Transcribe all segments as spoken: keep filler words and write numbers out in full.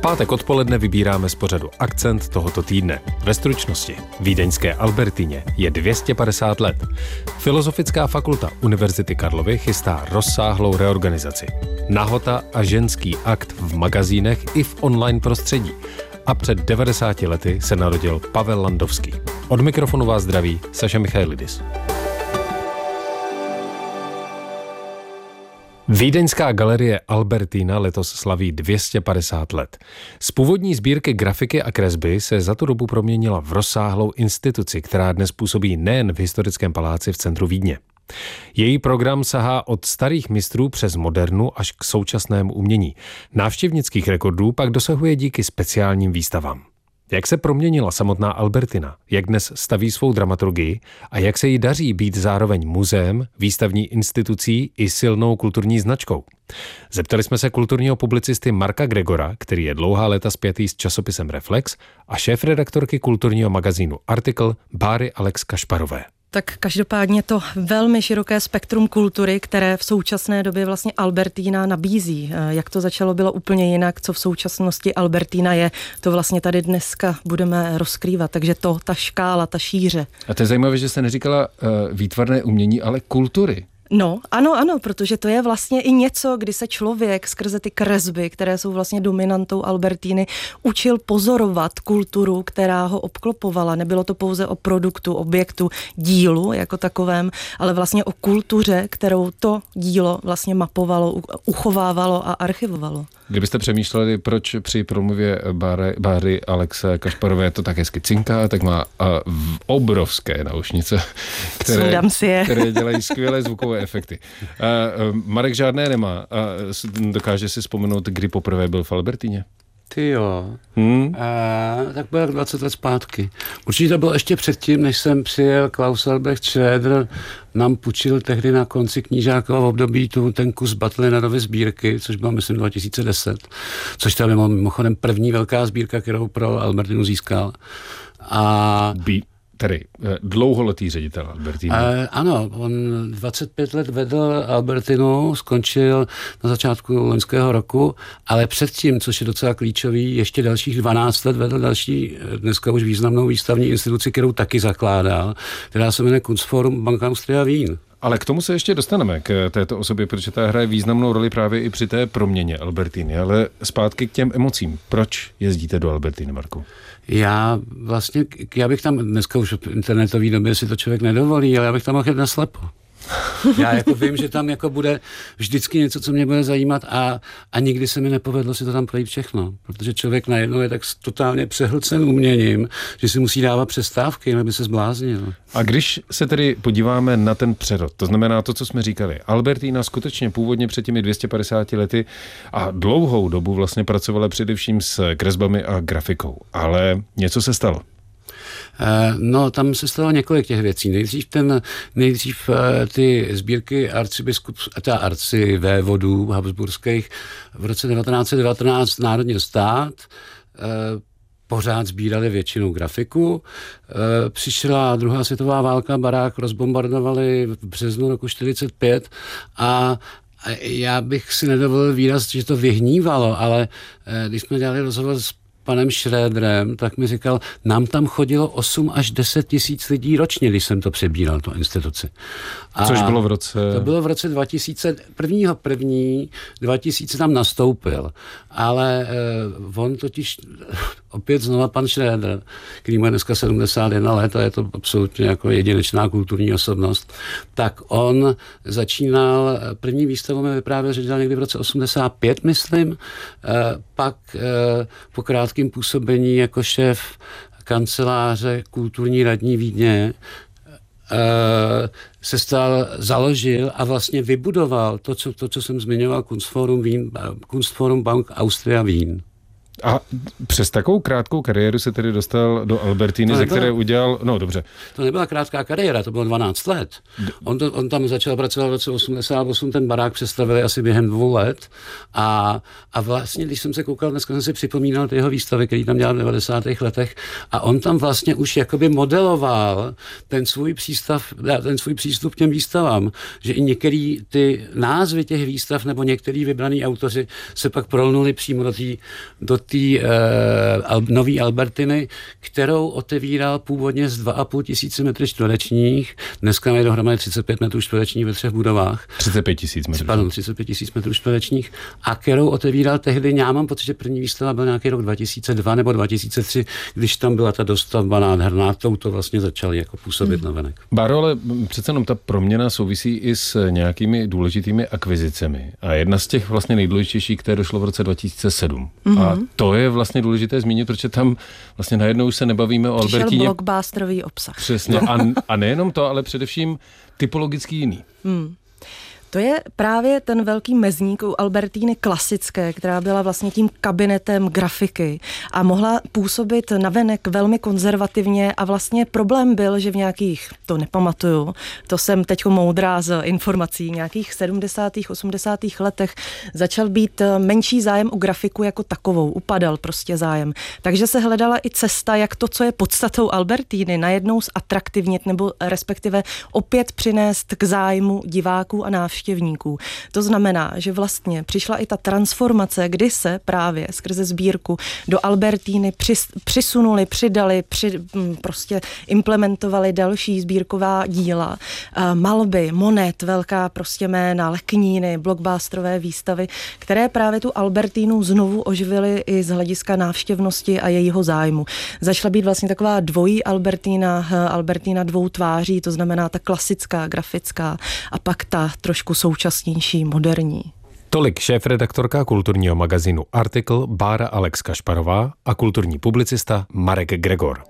pátek odpoledne vybíráme z pořadu Akcent tohoto týdne. Ve stručnosti, vídeňské Albertině je dvě stě padesát let. Filozofická fakulta Univerzity Karlovy chystá rozsáhlou reorganizaci. Nahota a ženský akt v magazínech i v online prostředí. A před devadesáti lety se narodil Pavel Landovský. Od mikrofonu vás zdraví Saša Michailidis. Vídeňská galerie Albertina letos slaví dvě stě padesát let. Z původní sbírky grafiky a kresby se za tu dobu proměnila v rozsáhlou instituci, která dnes působí nejen v historickém paláci v centru Vídně. Její program sahá od starých mistrů přes modernu až k současnému umění. Návštěvnických rekordů pak dosahuje díky speciálním výstavám. Jak se proměnila samotná Albertina, jak dnes staví svou dramaturgii a jak se jí daří být zároveň muzeem, výstavní institucí i silnou kulturní značkou. Zeptali jsme se kulturního publicisty Marka Gregora, který je dlouhá léta spjatý s časopisem Reflex, a šéfredaktorky kulturního magazínu Article Báry Alex Kašparové. Tak každopádně to velmi široké spektrum kultury, které v současné době vlastně Albertina nabízí. Jak to začalo, bylo úplně jinak, co v současnosti Albertina je, to vlastně tady dneska budeme rozkrývat. Takže to, ta škála, ta šíře. A to je zajímavé, že jste neříkala uh, výtvarné umění, ale kultury. No, ano, ano, protože to je vlastně i něco, kdy se člověk skrze ty kresby, které jsou vlastně dominantou Albertiny, učil pozorovat kulturu, která ho obklopovala. Nebylo to pouze o produktu, objektu, dílu jako takovém, ale vlastně o kultuře, kterou to dílo vlastně mapovalo, uchovávalo a archivovalo. Kdybyste přemýšleli, proč při promluvě Báry, Báry Alexe Kašparové to tak hezky cinká, tak má uh, obrovské naušnice, které, které dělají skvělé zvukové efekty. Uh, Marek žádné nemá. Uh, dokáže si vzpomenout, kdy poprvé byl v Albertině? Ty jo. Hmm? A, tak bylo dvacet let zpátky. Určitě to bylo ještě předtím, než jsem přijel. Klaus Albrecht Schroeder nám půjčil tehdy na konci knížákova období tu, ten kus Butlinarovy sbírky, což bylo, myslím, dva tisíce deset. Což to byla mimochodem první velká sbírka, kterou pro Albertinu získal. A... Bí- Tedy dlouholetý ředitel Albertiny. E, ano, on dvacet pět let vedl Albertinu, skončil na začátku loňského roku, ale předtím, což je docela klíčový, ještě dalších dvanáct let vedl další, dneska už významnou výstavní instituci, kterou taky zakládal, která se jmenuje Kunstforum Bank Austria Wien. Ale k tomu se ještě dostaneme, k této osobě, protože ta hraje významnou roli právě i při té proměně Albertiny. Ale zpátky k těm emocím. Proč jezdíte do Albertiny, Marku? Já vlastně, já bych tam, dneska už v internetové době si to člověk nedovolí, ale já bych tam mohl jít naslepo. Já jako vím, že tam jako bude vždycky něco, co mě bude zajímat a, a nikdy se mi nepovedlo si to tam projít všechno, protože člověk najednou je tak totálně přehlcen uměním, že si musí dávat přestávky, jinak by se zbláznil. A když se tedy podíváme na ten přerod, to znamená to, co jsme říkali, Albertina skutečně původně před těmi dvě stě padesáti lety a dlouhou dobu vlastně pracovala především s kresbami a grafikou, ale něco se stalo. No, tam se stalo několik těch věcí. Nejdřív, ten, nejdřív ty sbírky arcibiskup, ta arcivévodů habsburských v roce devatenáct set devatenáct národní stát pořád sbírali většinou grafiku. Přišla druhá světová válka, barák rozbombardovali v březnu roku čtyřicet pět a já bych si nedovolil výraz, že to vyhnívalo, ale když jsme dělali rozhovor s panem Schroederem, tak mi říkal, nám tam chodilo osm až deset tisíc lidí ročně, když jsem to přebíral, tu instituci. A což bylo v roce... To bylo v roce dva tisíce, prvního první, dva tisíce tam nastoupil, ale eh, on totiž, opět znova pan Schroeder, který má dneska sedmdesát jedna let a je to absolutně jako jedinečná kulturní osobnost, tak on začínal, první výstavu mi vyprávěl, že dělal někdy v roce osmdesát pět, myslím, eh, pak eh, po krátkém působení jako šéf kanceláře kulturní radní Vídně se stal, založil a vlastně vybudoval to, co, to, co jsem zmiňoval, Kunstforum, Wien, Kunstforum Bank Austria Wien. A přes takovou krátkou kariéru se tedy dostal do Albertiny, ze které udělal, no dobře. To nebyla krátká kariéra, to bylo dvanáct let. On, to, on tam začal pracovat v roce osmdesát osm, ten barák přestavili asi během dvou let a, a vlastně, když jsem se koukal, dneska jsem si připomínal ty jeho výstavy, který tam dělal v devadesátých letech a on tam vlastně už jakoby modeloval ten svůj přístav, ten svůj přístup k těm výstavám, že i některý ty názvy těch výstav nebo některý vybraný autoři se pak prolnuli přímo do té do té uh, nový Albertiny, kterou otevíral původně z dva a půl tisíce metrů čtverečních. Dneska je dohromady třicet pět metrů čtverečních ve třech budovách. třicet pět tisíc metrů. Pardon, třicet pět tisíc metrů čtverečních. A kterou otevíral tehdy, já mám pocit, že první výstava byl nějaký rok dva tisíce dva nebo dva tisíce tři, když tam byla ta dostavba nádherná, tou to vlastně začali jako působit hmm. navenek. Báro, ale přece jenom ta proměna souvisí i s nějakými důležitými akvizicemi. A jedna z těch vlastně nejdůležitějších, které došlo v roce dva tisíce sedm. Mm-hmm. A to je vlastně důležité zmínit, protože tam vlastně najednou se nebavíme o Přišel Albertíně. blockbusterový obsah. Přesně. A, a nejenom to, ale především typologicky jiný. Hmm. To je právě ten velký mezník u Albertíny klasické, která byla vlastně tím kabinetem grafiky a mohla působit navenek velmi konzervativně a vlastně problém byl, že v nějakých, to nepamatuju, to jsem teďko moudrá z informací, nějakých sedmdesátých, osmdesátých letech začal být menší zájem o grafiku jako takovou, upadal prostě zájem. Takže se hledala i cesta, jak to, co je podstatou Albertíny, najednou zatraktivnit nebo respektive opět přinést k zájmu diváků a návštěvníků. To znamená, že vlastně přišla i ta transformace, kdy se právě skrze sbírku do Albertíny přis, přisunuli, přidali, při, prostě implementovali další sbírková díla, malby, Monet, velká prostě jména, lekníny, blockbusterové výstavy, které právě tu Albertínu znovu oživily i z hlediska návštěvnosti a jejího zájmu. Začala být vlastně taková dvojí Albertína, Albertína dvou tváří, to znamená ta klasická, grafická a pak ta trošku současnější, moderní. Tolik šéfredaktorka kulturního magazínu Article Bára Alex Kašparová a kulturní publicista Marek Gregor.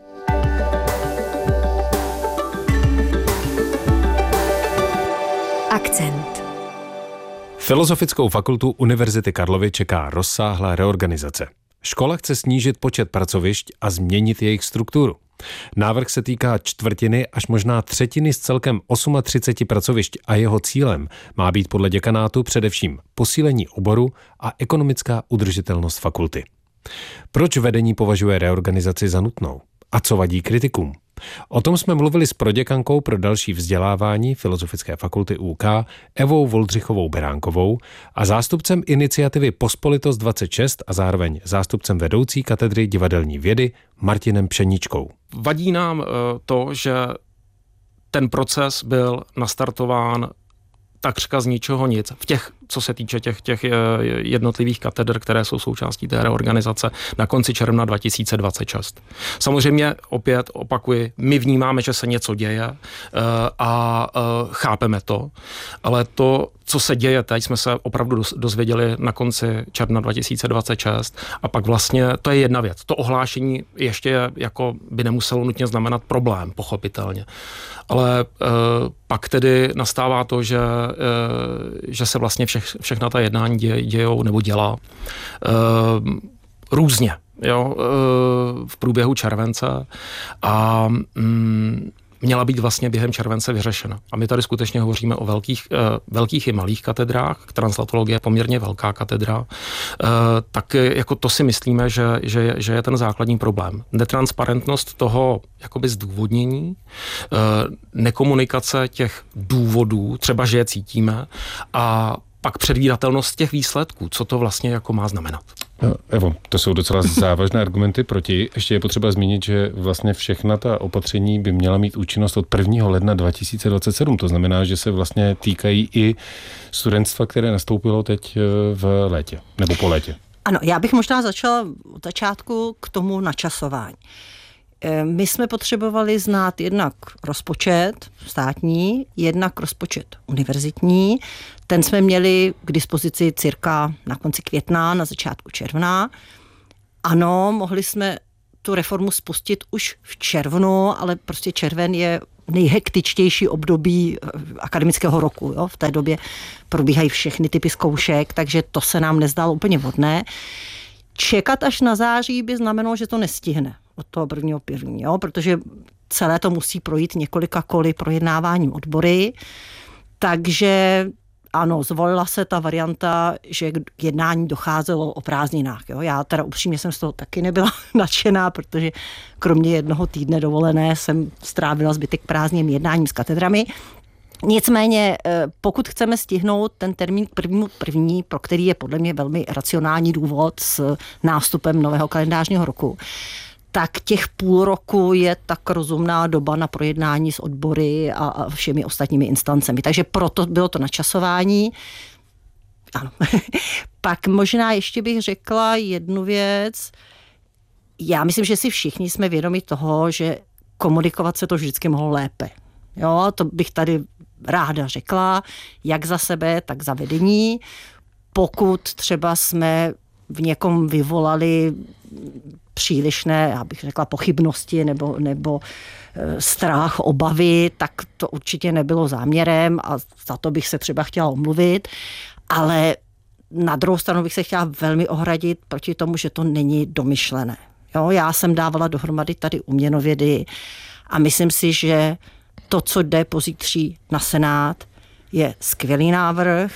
Akcent. Filozofickou fakultu Univerzity Karlovy čeká rozsáhlá reorganizace. Škola chce snížit počet pracovišť a změnit jejich strukturu. Návrh se týká čtvrtiny až možná třetiny z celkem třicet osm pracovišť a jeho cílem má být podle děkanátu především posílení oboru a ekonomická udržitelnost fakulty. Proč vedení považuje reorganizaci za nutnou? A co vadí kritikům? O tom jsme mluvili s proděkankou pro další vzdělávání Filozofické fakulty U K Evou Voldřichovou Beránkovou a zástupcem iniciativy Pospolitost dvacet šest a zároveň zástupcem vedoucí katedry divadelní vědy Martinem Pšeničkou. Vadí nám to, že ten proces byl nastartován takřka z ničeho nic. V těch, co se týče těch, těch jednotlivých katedr, které jsou součástí té reorganizace na konci června dva tisíce dvacet šest. Samozřejmě opět opakuji, my vnímáme, že se něco děje a chápeme to, ale to, co se děje teď, jsme se opravdu dozvěděli na konci června dva tisíce dvacet šest a pak vlastně to je jedna věc. To ohlášení ještě jako by nemuselo nutně znamenat problém, pochopitelně. Ale e, pak tedy nastává to, že, e, že se vlastně všech, všechna ta jednání děj, dějou nebo dělá e, různě, jo, e, v průběhu července a mm, měla být vlastně během července vyřešena. A my tady skutečně hovoříme o velkých, eh, velkých i malých katedrách. Translatologie je poměrně velká katedra. Eh, tak jako to si myslíme, že, že, že je ten základní problém. Netransparentnost toho jakoby zdůvodnění, eh, nekomunikace těch důvodů, třeba že je cítíme, a pak předvídatelnost těch výsledků, co to vlastně jako má znamenat. No, Evo, to jsou docela závažné argumenty proti. Ještě je potřeba zmínit, že vlastně všechna ta opatření by měla mít účinnost od prvního ledna dva tisíce dvacet sedm. To znamená, že se vlastně týkají i studentstva, které nastoupilo teď v létě, nebo po létě. Ano, já bych možná začala od začátku k tomu načasování. My jsme potřebovali znát jednak rozpočet státní, jednak rozpočet univerzitní. Ten jsme měli k dispozici cirka na konci května, na začátku června. Ano, mohli jsme tu reformu spustit už v červnu, ale prostě červen je nejhektičtější období akademického roku. Jo? V té době probíhají všechny typy zkoušek, takže to se nám nezdálo úplně vhodné. Čekat až na září by znamenalo, že to nestihne od toho prvního první, jo? Protože celé to musí projít několika koly projednáváním odbory. Takže ano, zvolila se ta varianta, že k jednání docházelo o prázdninách. Jo? Já teda upřímně jsem z toho taky nebyla nadšená, protože kromě jednoho týdne dovolené jsem strávila zbytek prázdným jednáním s katedrami. Nicméně, pokud chceme stihnout ten termín první, první, pro který je podle mě velmi racionální důvod s nástupem nového kalendářního roku, tak těch půl roku je tak rozumná doba na projednání s odbory a všemi ostatními instancemi. Takže proto bylo to načasování. Ano. Pak možná ještě bych řekla jednu věc. Já myslím, že si všichni jsme vědomi toho, že komunikovat se to vždycky mohlo lépe. Jo, to bych tady ráda řekla, jak za sebe, tak za vedení. Pokud třeba jsme v někom vyvolali přílišné, já bych řekla, pochybnosti nebo, nebo strach, obavy, tak to určitě nebylo záměrem a za to bych se třeba chtěla omluvit, ale na druhou stranu bych se chtěla velmi ohradit proti tomu, že to není domyšlené. Jo, já jsem dávala dohromady tady uměnovědy a myslím si, že to, co jde pozítří na Senát, je skvělý návrh,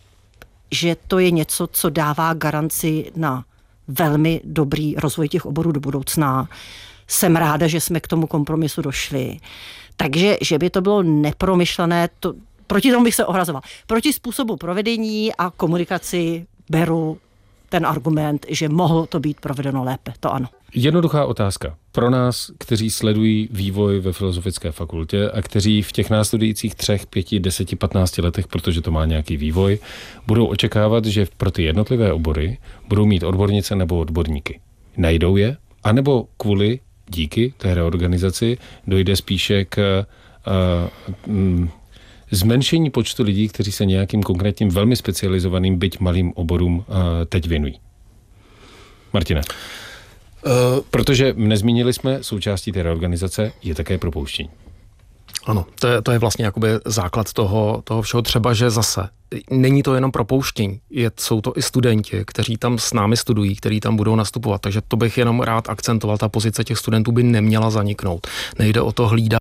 že to je něco, co dává garanci na velmi dobrý rozvoj těch oborů do budoucna. Jsem ráda, že jsme k tomu kompromisu došli. Takže, že by to bylo nepromyšlené, to, proti tomu bych se ohrazovala. Proti způsobu provedení a komunikaci beru ten argument, že mohlo to být provedeno lépe, to ano. Jednoduchá otázka. Pro nás, kteří sledují vývoj ve Filozofické fakultě a kteří v těch následujících třech, pěti, deseti, patnácti letech, protože to má nějaký vývoj, budou očekávat, že pro ty jednotlivé obory budou mít odbornice nebo odborníky. Najdou je? A nebo kvůli, díky té reorganizaci, dojde spíše k uh, mm, zmenšení počtu lidí, kteří se nějakým konkrétním velmi specializovaným, byť malým oborům uh, teď věnují? Martine. Uh, protože nezmínili jsme, součástí té reorganizace je také propouštění. Ano, to je, to je vlastně jakoby základ toho, toho všeho, třeba, že zase není to jenom propouštění, je, jsou to i studenti, kteří tam s námi studují, kteří tam budou nastupovat, takže to bych jenom rád akcentoval, ta pozice těch studentů by neměla zaniknout. Nejde o to hlídat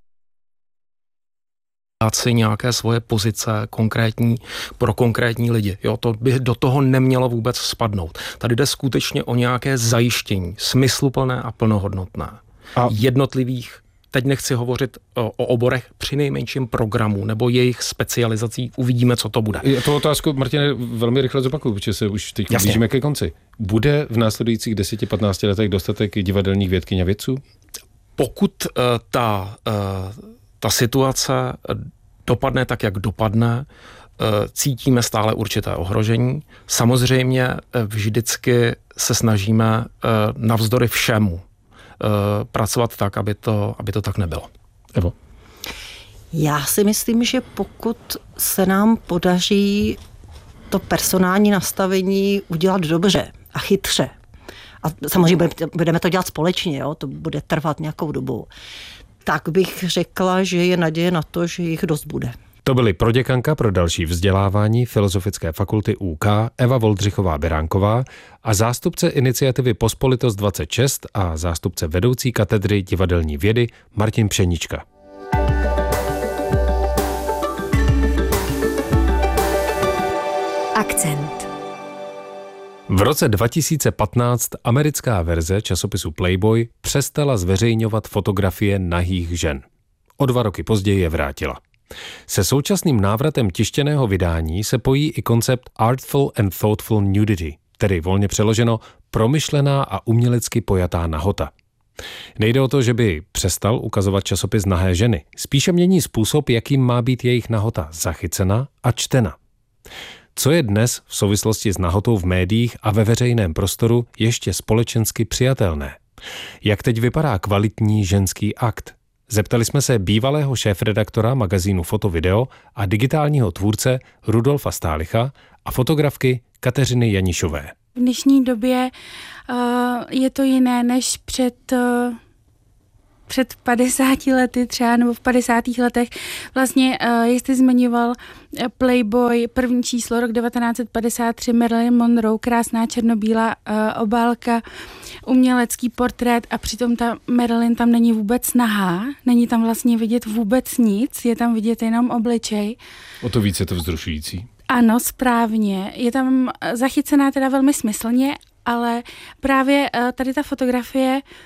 si nějaké svoje pozice konkrétní pro konkrétní lidi. Jo, to by do toho nemělo vůbec spadnout. Tady jde skutečně o nějaké zajištění, smysluplné a plnohodnotné. A jednotlivých, teď nechci hovořit o, o oborech, přinejmenším programů nebo jejich specializací, uvidíme, co to bude. Já tu otázku, Martine, velmi rychle zopakuju, protože se už teď blížíme ke konci. Bude v následujících deseti patnácti letech dostatek divadelních vědkyň a vědců? Pokud uh, ta uh, ta situace dopadne tak, jak dopadne, cítíme stále určité ohrožení. Samozřejmě vždycky se snažíme navzdory všemu pracovat tak, aby to, aby to tak nebylo. Evo. Já si myslím, že pokud se nám podaří to personální nastavení udělat dobře a chytře, a samozřejmě budeme to dělat společně, jo, to bude trvat nějakou dobu, tak bych řekla, že je naděje na to, že jich dost bude. To byly proděkanka pro další vzdělávání Filozofické fakulty U K Eva Voldřichová-Beránková a zástupce iniciativy Pospolitost dvacet šest a zástupce vedoucí katedry divadelní vědy Martin Pšenička. Akcent. V roce dva tisíce patnáct americká verze časopisu Playboy přestala zveřejňovat fotografie nahých žen. O dva roky později je vrátila. Se současným návratem tištěného vydání se pojí i koncept artful and thoughtful nudity, tedy volně přeloženo promyšlená a umělecky pojatá nahota. Nejde o to, že by přestal ukazovat časopis nahé ženy, spíše mění způsob, jakým má být jejich nahota zachycena a čtena. Co je dnes v souvislosti s nahotou v médiích a ve veřejném prostoru ještě společensky přijatelné? Jak teď vypadá kvalitní ženský akt? Zeptali jsme se bývalého šéfredaktora magazínu Foto Video a digitálního tvůrce Rudolfa Stálicha a fotografky Kateřiny Janišové. V dnešní době uh, je to jiné než před... Uh... před padesáti lety třeba, nebo v padesátých letech. Vlastně, uh, jestli zmiňoval Playboy, první číslo, rok devatenáct set padesát tři, Marilyn Monroe, krásná černobílá uh, obálka, umělecký portrét a přitom ta Marilyn tam není vůbec nahá, není tam vlastně vidět vůbec nic, je tam vidět jenom obličej. O to víc je to vzrušující. Ano, správně. Je tam zachycená teda velmi smyslně, ale právě uh, tady ta fotografie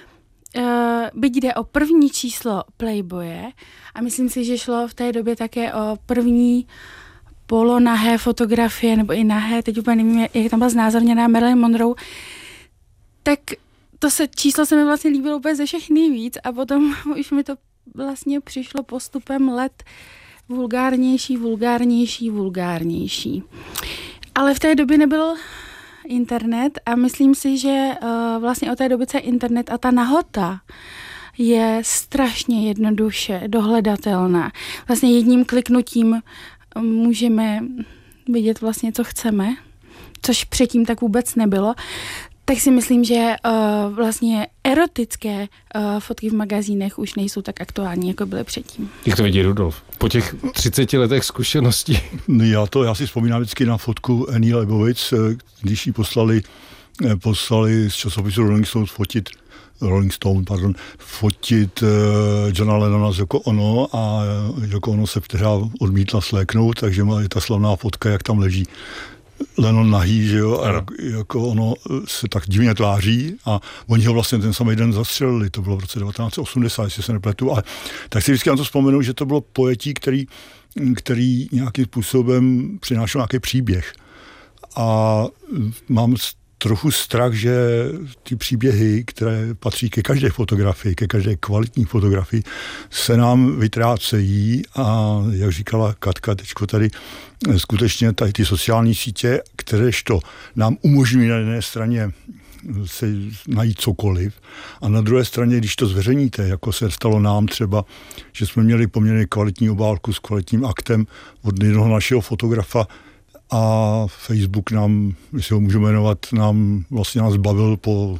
uh, byť jde o první číslo Playboye, a myslím si, že šlo v té době také o první polonahé fotografie, nebo i nahé, teď úplně nevím, jak tam byla znázorněná Marilyn Monroe, tak to se, číslo se mi vlastně líbilo úplně ze všech nejvíc a potom už mi to vlastně přišlo postupem let vulgárnější, vulgárnější, vulgárnější. Ale v té době nebyl internet a myslím si, že uh, vlastně od té doby se internet a ta nahota je strašně jednoduše dohledatelná. Vlastně jedním kliknutím můžeme vidět vlastně, co chceme, což předtím tak vůbec nebylo. Tak si myslím, že uh, vlastně erotické uh, fotky v magazínech už nejsou tak aktuální, jako byly předtím. Jak to vidí Rudolf? Po těch třiceti letech zkušeností. Já to, já si vzpomínám vždycky na fotku Annie Leibovitz, když ji poslali, poslali z časopisu Rolling Stone fotit Rolling Stone, pardon, fotit uh, Johna Lennona z Yoko Ono a Yoko Ono se vteřá odmítla sléknout, takže má ta slavná fotka, jak tam leží Lennon nahý, že jo, a jak, jako ono se tak divně tváří a oni ho vlastně ten samý den zastřelili, to bylo v roce devatenáct set osmdesát, jestli se nepletu, ale tak si vždycky na to vzpomenu, že to bylo pojetí, který, který nějakým způsobem přinášel nějaký příběh. A mám trochu strach, že ty příběhy, které patří ke každé fotografii, ke každé kvalitní fotografii, se nám vytrácejí a jak říkala Katka teďko tady, skutečně tady ty sociální sítě, kteréžto nám umožňují na jedné straně se najít cokoliv a na druhé straně, když to zveřejníte, jako se stalo nám třeba, že jsme měli poměrně kvalitní obálku s kvalitním aktem od jednoho našeho fotografa, a Facebook nám, jestli ho můžeme jmenovat, nám vlastně nás bavil po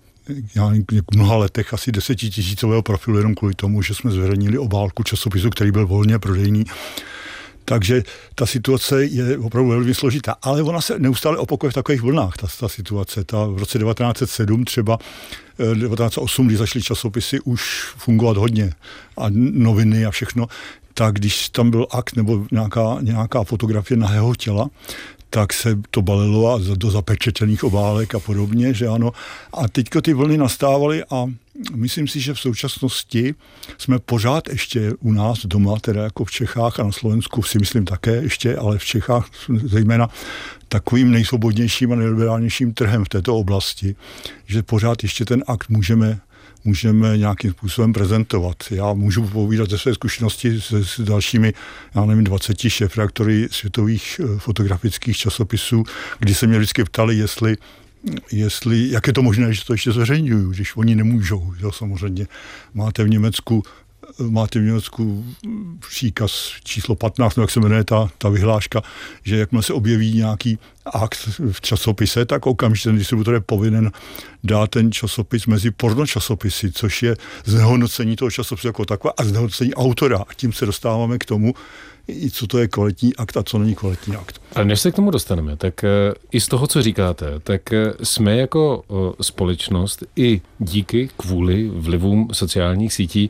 mnoha letech asi desetitisícového profilu jenom kvůli tomu, že jsme zveřejnili obálku časopisu, který byl volně prodejný. Takže ta situace je opravdu velmi složitá, ale ona se neustále opakuje v takových vlnách, ta, ta situace. Ta v roce devatenáct set sedm třeba, devatenáct set osm, kdy začaly časopisy už fungovat hodně a noviny a všechno, tak když tam byl akt nebo nějaká, nějaká fotografie nahého těla, tak se to balilo a do zapečetěných obálek a podobně, že ano. A teďko ty vlny nastávaly a myslím si, že v současnosti jsme pořád ještě u nás doma, teda jako v Čechách a na Slovensku si myslím také ještě, ale v Čechách zejména takovým nejsvobodnějším a nejliberálnějším trhem v této oblasti, že pořád ještě ten akt můžeme můžeme nějakým způsobem prezentovat. Já můžu povídat ze své zkušenosti s, s dalšími, já nevím, dvaceti šéfredaktory světových fotografických časopisů, kdy se mě vždycky ptali, jestli, jestli jak je to možné, že to ještě zveřejňují, když oni nemůžou. Jo, samozřejmě máte v Německu máte v Německu příkaz číslo patnáct, no jak se jmenuje ta, ta vyhláška, že jakmile se objeví nějaký akt v časopise, tak okamžitě ten distributor je povinen dát ten časopis mezi pornočasopisy, což je znehodnocení toho časopisu jako takové a znehodnocení autora. A tím se dostáváme k tomu, co to je kvalitní akt a co není kvalitní akt. Ale než se k tomu dostaneme, tak i z toho, co říkáte, tak jsme jako společnost i díky kvůli vlivům sociálních sítí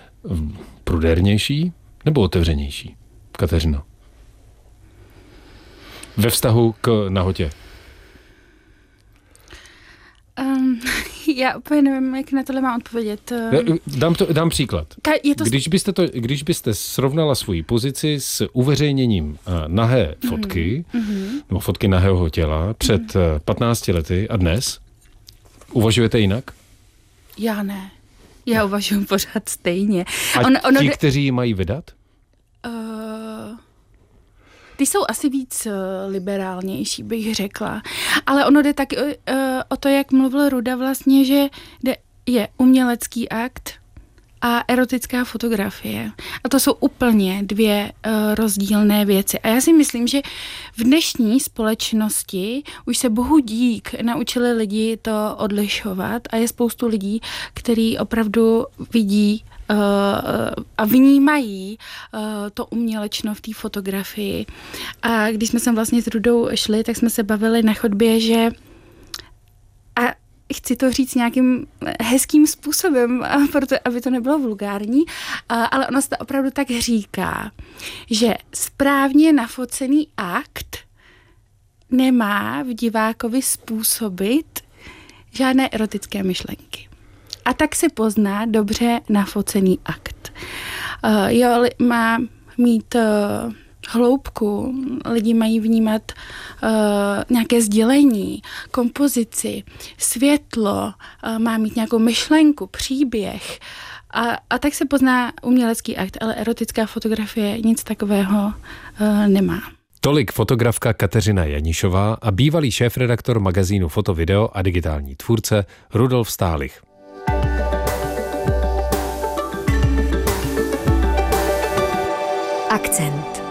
prudérnější nebo otevřenější? Kateřino. Ve vztahu k nahotě. Um, já úplně nevím, jak na tohle mám odpovědět. Dám, to, dám příklad. Ka, je to... Když byste, to, když byste srovnala svoji pozici s uveřejněním uh, nahé fotky, mm-hmm. nebo fotky nahého těla před mm-hmm. patnácti lety a dnes, uvažujete jinak? Já ne. Já uvažuji pořád stejně. A on, ono ti, de... kteří ji mají vydat? Uh, ty jsou asi víc uh, liberálnější, bych řekla. Ale ono jde tak uh, o to, jak mluvil Ruda vlastně, že jde, je umělecký akt a erotická fotografie. A to jsou úplně dvě uh, rozdílné věci. A já si myslím, že v dnešní společnosti už se bohu dík naučili lidi to odlišovat a je spoustu lidí, kteří opravdu vidí uh, a vnímají uh, to umělečno v té fotografii. A když jsme sem vlastně s Rudou šli, tak jsme se bavili na chodbě, že a chci to říct nějakým hezkým způsobem, proto, aby to nebylo vulgární, ale ono se to opravdu tak říká, že správně nafocený akt nemá v divákovi způsobit žádné erotické myšlenky. A tak se pozná dobře nafocený akt. Uh, jo, má mít uh, hloubku, lidi mají vnímat uh, nějaké sdělení, kompozici, světlo, uh, má mít nějakou myšlenku, příběh. A, a tak se pozná umělecký akt, ale erotická fotografie nic takového uh, nemá. Tolik fotografka Kateřina Janišová a bývalý šéfredaktor magazínu Foto, Video a digitální tvůrce Rudolf Stálich. Akcent.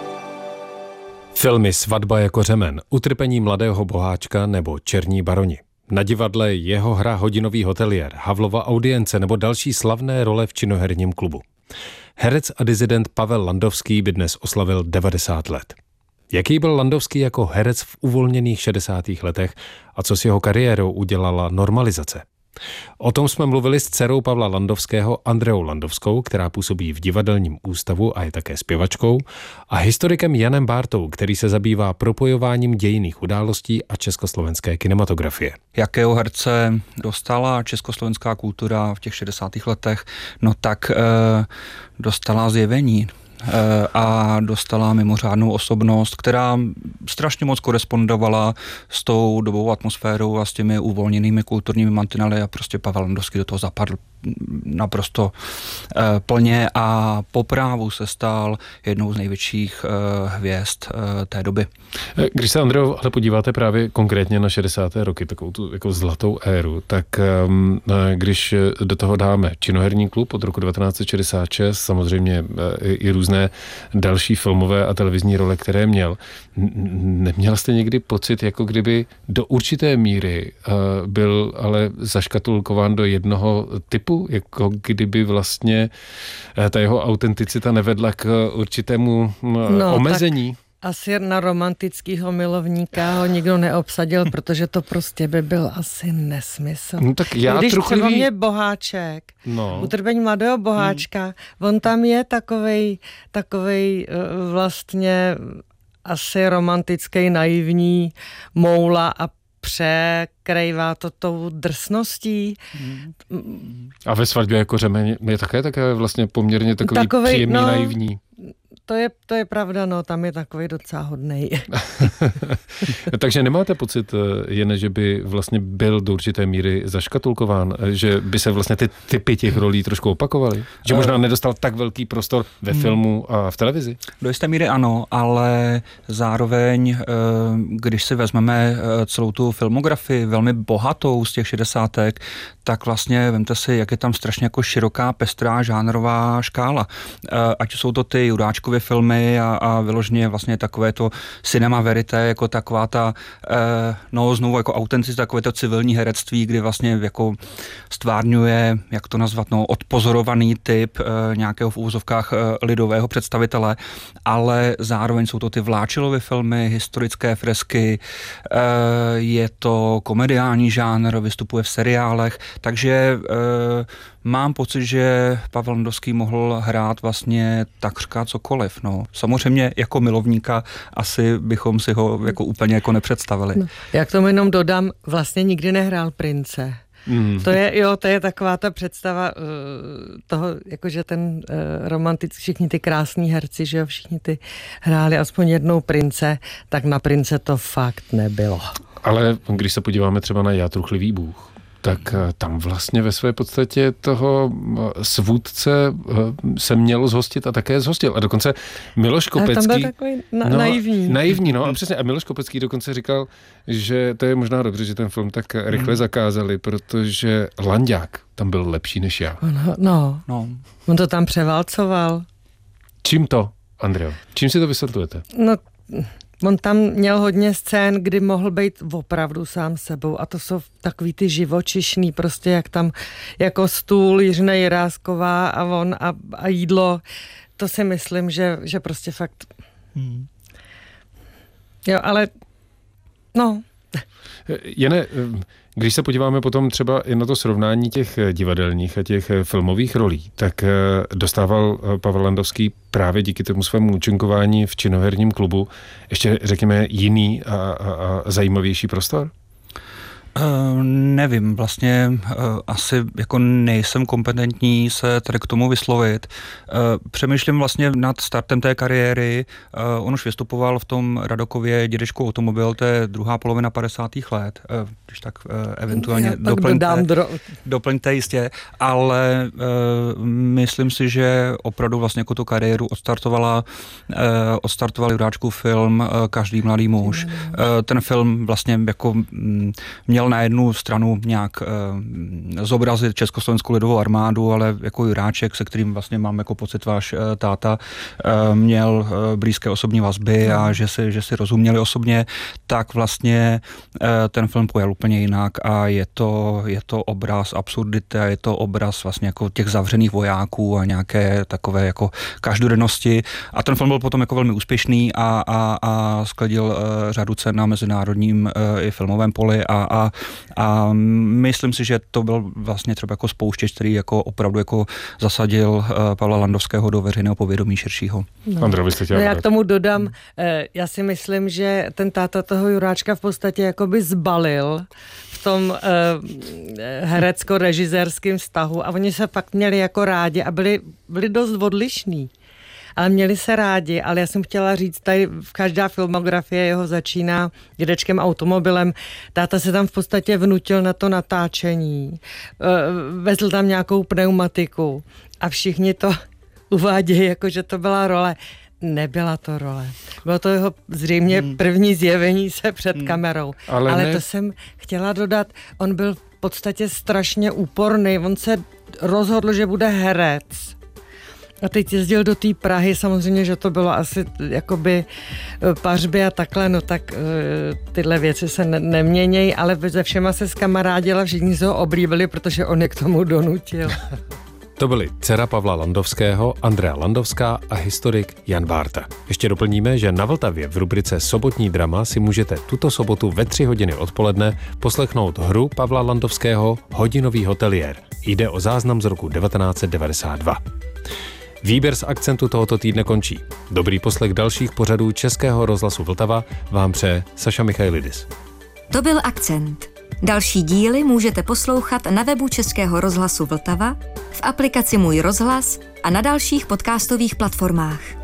Filmy Svatba jako řemen, Utrpení mladého boháčka nebo Černí baroni. Na divadle jeho hra Hodinový hoteliér, Havlova audience nebo další slavné role v činoherním klubu. Herec a dizident Pavel Landovský by dnes oslavil devadesát let. Jaký byl Landovský jako herec v uvolněných šedesátých letech a co s jeho kariérou udělala normalizace? O tom jsme mluvili s dcerou Pavla Landovského Andreou Landovskou, která působí v divadelním ústavu a je také zpěvačkou, a historikem Janem Bártou, který se zabývá propojováním dějinných událostí a československé kinematografie. Jakého herce dostala československá kultura v těch šedesátých letech? No tak e, dostala zjevení. A dostala mimořádnou osobnost, která strašně moc korespondovala s tou dobovou atmosférou a s těmi uvolněnými kulturními mantinely a prostě Pavel Landovský do toho zapadl naprosto eh, plně a po právu se stal jednou z největších eh, hvězd eh, té doby. Když se, Andreo, ale podíváte právě konkrétně na šedesáté roky, takovou tu jako zlatou éru, tak um, když do toho dáme činoherní klub od roku devatenáct set šedesát šest, samozřejmě i různé další filmové a televizní role, které měl, neměla jste někdy pocit, jako kdyby do určité míry uh, byl ale zaškatulkován do jednoho typu, jako kdyby vlastně ta jeho autenticita nevedla k určitému no, omezení? Asi na romantického milovníka ho nikdo neobsadil, protože to prostě by byl asi nesmysl. No, tak já Když truchlivý... třeba mě Boháček, no. Utrpení mladého boháčka, hmm. on tam je takovej, takovej vlastně asi romantický, naivní moula a překrývá to tou drsností. A ve Svatbě jako řemen je také také vlastně poměrně takový, takový příjemný, no, naivní. To je, to je pravda, no, tam je takový docela hodnej. Takže nemáte pocit, jen, že by vlastně byl do určité míry zaškatulkován, že by se vlastně ty typy těch rolí trošku opakovaly? Že možná nedostal tak velký prostor ve filmu a v televizi? Do jisté míry ano, ale zároveň, když si vezmeme celou tu filmografii, velmi bohatou z těch šedesátek, tak vlastně vemte si, jak je tam strašně jako široká, pestrá, žánrová škála. Ať jsou to ty Juráčkovy filmy a, a vyloženě vlastně takové to cinema verité, jako taková ta, eh, no znovu jako autenticita, takové to civilní herectví, kdy vlastně jako stvárňuje, jak to nazvat, no odpozorovaný typ eh, nějakého v úvozovkách eh, lidového představitele, ale zároveň jsou to ty Vláčilovy filmy, historické fresky, eh, je to komediální žánr, vystupuje v seriálech, takže eh, mám pocit, že Pavel Landovský mohl hrát vlastně takřka cokoliv. No. Samozřejmě jako milovníka asi bychom si ho jako úplně jako nepředstavili. No, já k tomu jenom dodám, vlastně nikdy nehrál prince. Mm. To je, jo, to je taková ta představa uh, toho, jakože ten uh, romantický, všichni ty krásní herci, že jo, všichni ty hráli aspoň jednou prince, tak na prince to fakt nebylo. Ale když se podíváme třeba na Já truchlivý bůh, tak tam vlastně ve své podstatě toho svůdce se mělo zhostit a také zhostil. A dokonce Miloš Kopecký... Ale tam byl takový na, no, naivní. Naivní, no a přesně. A Miloš Kopecký dokonce říkal, že to je možná dobře, že ten film tak rychle zakázali, protože Landák tam byl lepší než já. No, no. no. On to tam převálcoval. Čím to, Andreo? Čím si to vysvětlujete? No... On tam měl hodně scén, kdy mohl být opravdu sám sebou a to jsou takový ty živočišný, prostě jak tam jako stůl Jiřina Jirásková a on a, a jídlo, to si myslím, že, že prostě fakt... Hmm. Jo, ale no... Jane, když se podíváme potom třeba i na to srovnání těch divadelních a těch filmových rolí, tak dostával Pavel Landovský právě díky tomu svému účinkování v činoherním klubu ještě, řekněme, jiný a, a, a zajímavější prostor? Uh, nevím, vlastně uh, asi jako nejsem kompetentní se tady k tomu vyslovit. Uh, přemýšlím vlastně nad startem té kariéry. Uh, on už vystupoval v tom Radokově Dědečku automobil, to je druhá polovina padesátých let, uh, když tak uh, eventuálně doplňte, dro... doplňte jistě, ale uh, myslím si, že opravdu vlastně jako tu kariéru odstartovala, uh, odstartoval Juráčkův film uh, Každý mladý muž. Uh, ten film vlastně jako mm, měl na jednu stranu nějak e, zobrazit Československou lidovou armádu, ale jako Juráček, se kterým vlastně mám jako pocit váš e, táta, e, měl e, blízké osobní vazby a že si, že si rozuměli osobně, tak vlastně e, ten film pojel úplně jinak a je to, je to obraz absurdity a je to obraz vlastně jako těch zavřených vojáků a nějaké takové jako každodennosti a ten film byl potom jako velmi úspěšný a, a, a skladil e, řadu cen na mezinárodním e, i filmovém poli a, a A myslím si, že to byl vlastně třeba jako spouštěč, který jako opravdu jako zasadil uh, Pavla Landovského do veřejného povědomí širšího. No. Andro, vy jste chtěla no, já k tomu dodám, eh, já si myslím, že ten táta toho Juráčka v podstatě jakoby zbalil v tom eh, herecko-režisérském vztahu a oni se pak měli jako rádi a byli, byli dost odlišní. Ale měli se rádi, ale já jsem chtěla říct, tady v každá filmografie jeho začíná Dědečkem automobilem. Táta se tam v podstatě vnutil na to natáčení, vezl tam nějakou pneumatiku a všichni to uvádějí, jako že to byla role. Nebyla to role. Bylo to jeho zřejmě první zjevení se před hmm. kamerou. Ale, ale ne... to jsem chtěla dodat, on byl v podstatě strašně úporný, on se rozhodl, že bude herec. A teď jezdil do té Prahy, samozřejmě, že to bylo asi jakoby pařby a takhle, no tak tyhle věci se ne- neměnějí, ale ze všema se zkamarádila, všichni se ho oblíbili, protože on je k tomu donutil. To byly dcera Pavla Landovského, Andrea Landovská a historik Jan Bárta. Ještě doplníme, že na Vltavě v rubrice Sobotní drama si můžete tuto sobotu ve tři hodiny odpoledne poslechnout hru Pavla Landovského Hodinový hoteliér. Jde o záznam z roku devatenáct set devadesát dva. Výběr z akcentu tohoto týdne končí. Dobrý poslech dalších pořadů Českého rozhlasu Vltava vám přeje Saša Michailidis. To byl Akcent. Další díly můžete poslouchat na webu Českého rozhlasu Vltava, v aplikaci Můj rozhlas a na dalších podcastových platformách.